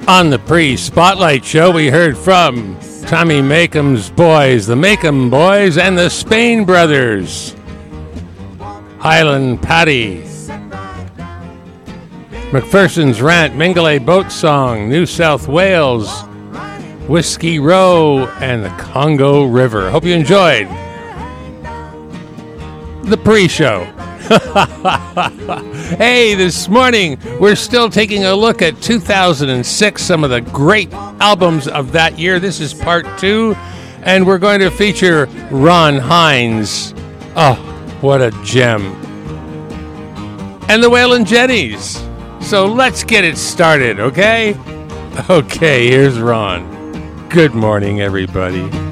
On the pre-spotlight show, we heard from Tommy Makeham's boys, the Makeham Boys, and the Spain Brothers. Highland Paddy, McPherson's Rant, Mingulay Boat Song, New South Wales, Whiskey Row, and the Congo River. Hope you enjoyed the pre-show. Hey, this morning we're still taking a look at 2006, some of the great albums of that year. This is part 2, and we're going to feature Ron Hynes. Oh, what a gem. And the Waylon Jennys. So let's get it started, okay? Okay, here's Ron. Good morning, everybody.